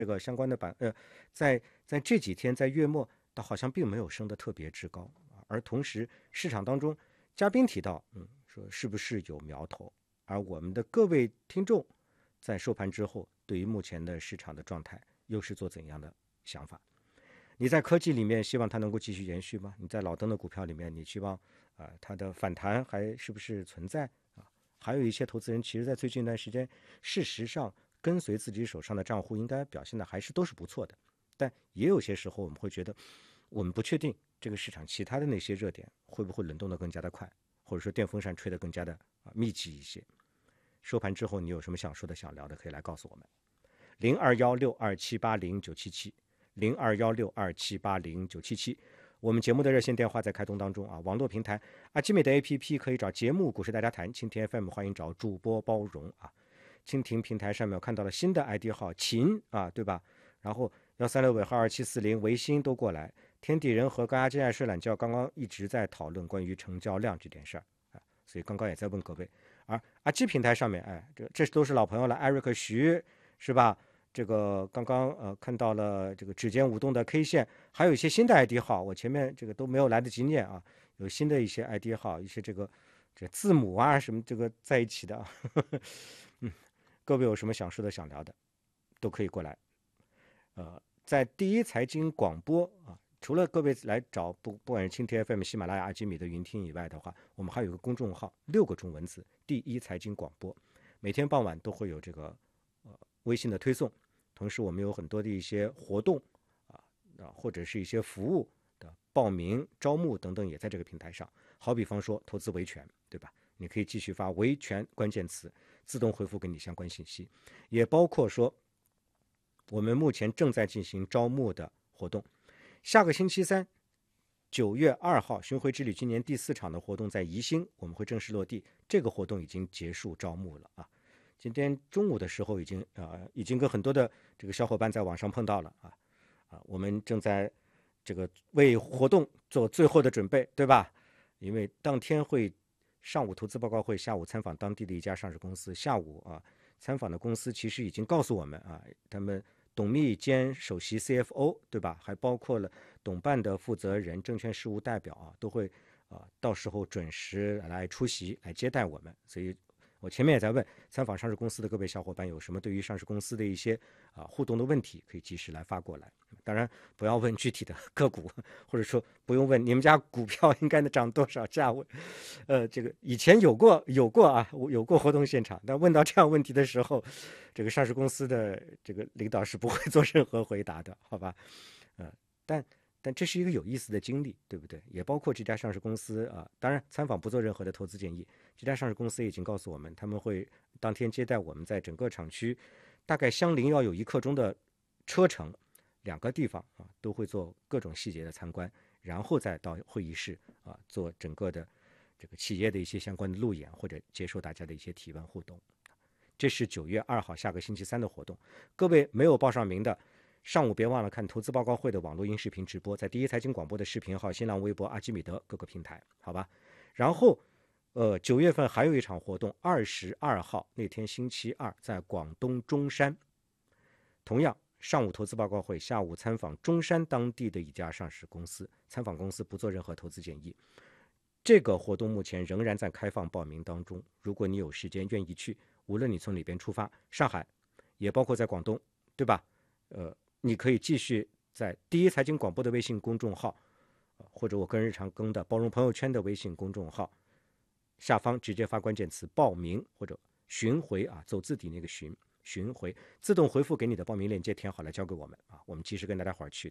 这个相关的在这几天在月末倒好像并没有升得特别之高，而同时市场当中嘉宾提到，说是不是有苗头，而我们的各位听众在收盘之后对于目前的市场的状态又是做怎样的想法？你在科技里面希望它能够继续延续吗？你在老登的股票里面，你希望它的反弹还是不是存在啊？还有一些投资人其实在最近一段时间，事实上跟随自己手上的账户应该表现的还是都是不错的，但也有些时候我们会觉得，我们不确定这个市场其他的那些热点会不会轮动的更加的快，或者说电风扇吹得更加的密集一些。收盘之后你有什么想说的想聊的，可以来告诉我们。021627809770 021627809770，我们节目的热线电话在开通当中啊。网络平台阿基美的 APP 可以找节目股市大家谈，蜻蜓 FM 欢迎找主播包容啊。蜻蜓平台上面我看到了新的 ID 号秦啊，对吧？然后136尾号2740维新都过来。天地人和高压接下睡懒觉刚刚一直在讨论关于成交量这件事儿啊，所以刚刚也在问各位。而阿基平台上面，这都是老朋友了，艾瑞克徐是吧？这个刚刚看到了这个指尖舞动的 K 线，还有一些新的 ID 号，我前面这个都没有来得及念啊，有新的一些 ID 号，一些这字母啊什么这个在一起的啊，各位有什么想说的想聊的，都可以过来。在第一财经广播啊，除了各位来找不管是蜻蜓 FM、喜马拉雅、阿基米德云听以外的话，我们还有一个公众号，6个中文字，第一财经广播，每天傍晚都会有这个微信的推送，同时我们有很多的一些活动或者是一些服务的报名、招募等等，也在这个平台上。好比方说投资维权，对吧？你可以继续发维权关键词，自动回复给你相关信息，也包括说我们目前正在进行招募的活动。下个星期三9月2号巡回之旅今年第4场的活动在宜兴，我们会正式落地。这个活动已经结束招募了啊！今天中午的时候已经跟很多的这个小伙伴在网上碰到了我们正在这个为活动做最后的准备，对吧？因为当天会上午投资报告会，下午参访当地的一家上市公司，下午参访的公司其实已经告诉我们他们董秘兼首席 CFO 对吧？还包括了董办的负责人、证券事务代表都会到时候准时来出席来接待我们。所以我前面也在问参访上市公司的各位小伙伴有什么对于上市公司的一些互动的问题，可以及时来发过来。当然不要问具体的个股，或者说不用问你们家股票应该能涨多少价位。这个以前有过活动现场，但问到这样问题的时候，这个上市公司的这个领导是不会做任何回答的，好吧？但这是一个有意思的经历，对不对？也包括这家上市公司当然参访不做任何的投资建议。这家上市公司已经告诉我们，他们会当天接待我们，在整个厂区大概相邻要有1刻钟的车程，2个地方都会做各种细节的参观，然后再到会议室做整个的这个企业的一些相关的路演，或者接受大家的一些提问互动。这是9月2号下个星期三的活动，各位没有报上名的，上午别忘了看投资报告会的网络音视频直播，在第一财经广播的视频号、新浪微博、阿基米德各个平台，好吧？然后9月份还有一场活动，22号那天星期二在广东中山，同样上午投资报告会，下午参访中山当地的一家上市公司，参访公司不做任何投资建议。这个活动目前仍然在开放报名当中，如果你有时间愿意去，无论你从哪边出发，上海也包括在广东，对吧？你可以继续在第一财经广播的微信公众号，或者我个人日常更的包容朋友圈的微信公众号下方直接发关键词报名或者巡回走字底那个巡回，自动回复给你的报名链接，填好了交给我们我们及时跟大家伙儿去。